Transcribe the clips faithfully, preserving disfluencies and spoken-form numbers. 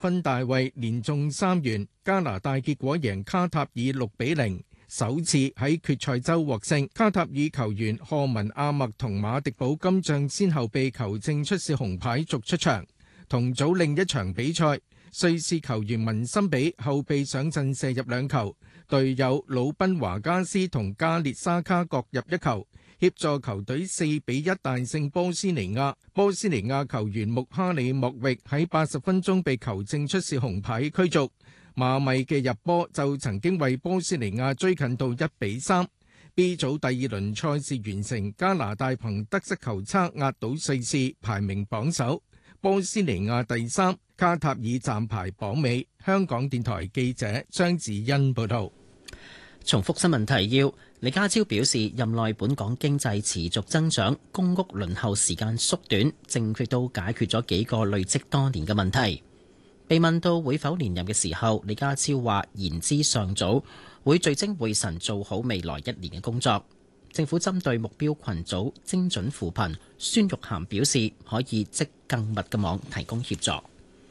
芬大衛連中三元，加拿大結果贏卡塔爾六比零，首次喺決賽周獲勝。卡塔爾球員賀文阿默同馬迪堡今仗先後被球證出示紅牌逐出場。同組另一場比賽，瑞士球員文森比後備上陣射入兩球，隊友魯賓華加斯同加列沙卡各入一球，協助球隊四比一大勝波斯尼亞。波斯尼亞球員穆哈里莫域喺八十分鐘被球證出示紅牌驅逐。馬米嘅入波就曾經為波斯尼亞追近到一比三。B 組第二輪賽事完成，加拿大憑得失球差壓倒瑞士，排名榜首。波斯尼亞第三，卡塔爾暫排榜尾。香港電台記者張子欣報道。 重複新聞提要，李家超表示，任內本港經濟持續增長，公屋輪候時間縮短，政府都解決咗幾個累積多年嘅問題。被問到會否連任嘅時候，李家超話言之尚早，會聚精會神做好未來一年嘅工作。政府針對目標群組精準扶貧，孫玉菡表示可以織更密嘅網提供協助。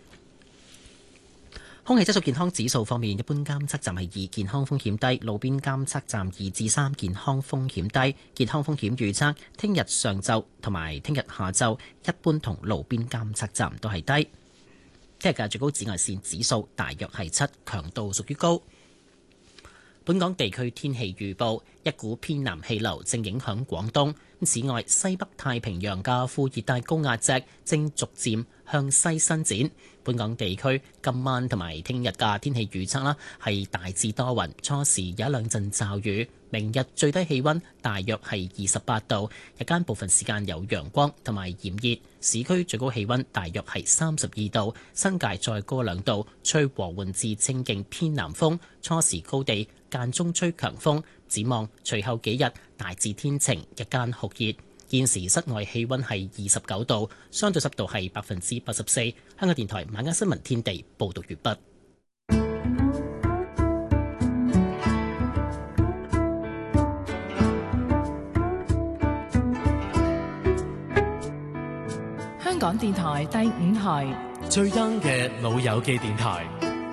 空氣質素健康指數方面，一般監測站係二，健康風險低；路邊監測站二至三，健康風險低。健康風險預測，聽日上晝同埋聽日下晝，一般同路邊監測站都係低。聽日嘅最高紫外線指數大約係七，強度屬於高。本港地區天氣預報，一股偏南氣流正影響廣東。此外，西北太平洋嘅副熱帶高壓脊正逐漸向西伸展。本港地區今晚同埋聽日嘅天氣預測啦，係大致多雲，初時有一兩陣驟雨。明日最低氣溫大約係二十八度，日間部分時間有陽光同埋炎熱，市區最高氣溫大約係三十二度，新界再高兩度，吹和緩至清勁偏南風，初時高地間中吹強風。展望隨後幾日大致天晴，日間酷熱。現時室外氣溫係二十九度，相對濕度係百分之八十四。香港電台晚間新聞天地報道完畢。 香港電台第五台最 young 嘅老友記電台。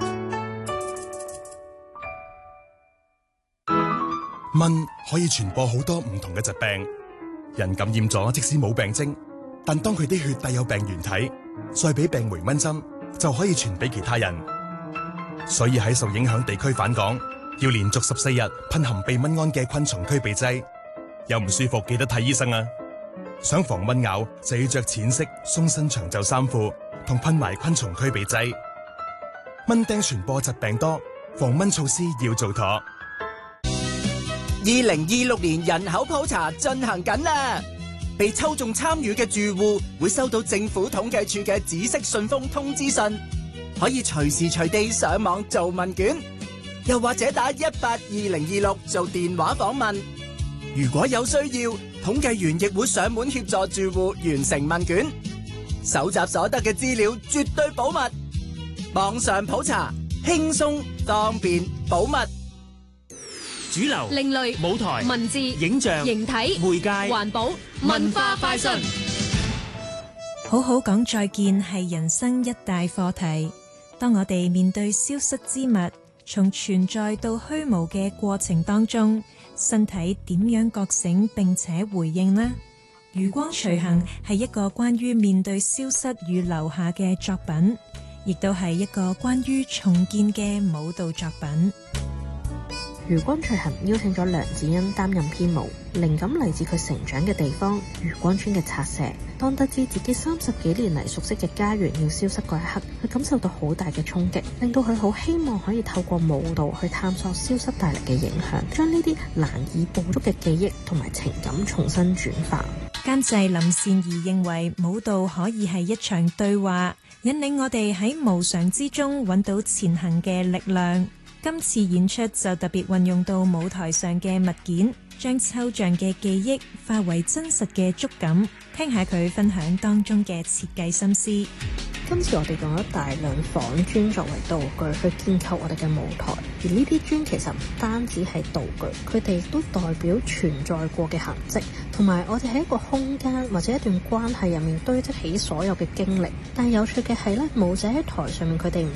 蚊可以傳播好多唔同嘅疾病，人感染咗即使冇病徵，但當佢啲血帶有病原體，再俾病媒蚊針，就可以傳俾其他人。所以喺受影響地區返港，要連續十四日噴含避蚊胺嘅昆蟲驅避劑。有唔舒服記得睇醫生啊！想防蚊咬就要着淺色鬆身長袖衫褲，同噴埋昆蟲驅避劑。蚊叮傳播疾病多，防蚊措施要做妥。 二零二六年人口普查進行緊啦，被抽中參與嘅住戶會收到政府統計處嘅紫色信封通知信，可以隨時隨地上網做問卷，又或者打一八二零二六做電話訪問。如果有需要，統計員亦會上門協助住戶完成問卷，搜集所得嘅資料絕對保密。網上普查輕鬆方便保密。 主流、 另類、 舞台、 文字、 影像、 形體、 媒介、 環保、文化快訊。 好好講再見係人生一大課題。當我哋面對消失之物，從存在到虛無嘅過程當中，身體點樣覺醒並且回應呢？餘光隨行係一個關於面對消失與留下嘅作品，亦都係一個關於重建嘅舞蹈作品。 餘光隨行邀請咗梁子欣擔任編舞，靈感嚟自佢成長嘅地方漁光村嘅拆卸。當得知自己三十幾年嚟熟悉嘅家園要消失嗰一刻，佢感受到好大嘅衝擊，令到佢好希望可以透過舞蹈去探索消失帶嚟嘅影響，將呢啲難以捕捉嘅記憶同埋情感重新轉化。 監製林善儀認為舞蹈可以係一場對話，引領我哋喺無常之中揾到前行嘅力量。今次演出就特別運用到舞台上嘅物件，將抽象嘅記憶化為真實嘅觸感。聽下佢分享當中嘅設計心思。 今次我哋用咗大量仿磚作為道具去建構我哋嘅舞台，而呢啲磚其實唔單止係道具，佢哋都代表存在過嘅痕跡，同埋我哋喺一個空間或者一段關係入面堆積起所有嘅經歷。但係有趣嘅係咧，舞者喺台上面佢哋唔